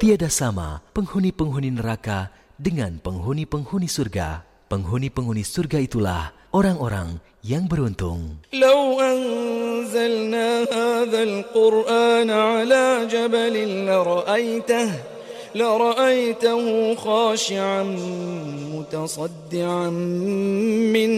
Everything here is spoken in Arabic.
Tiada sama penghuni-penghuni neraka dengan penghuni-penghuni surga. Penghuni-penghuni surga itulah orang-orang yang beruntung. لو أنزلنا هذا القرآن على جبل لرأيته خاشعا متصدعا من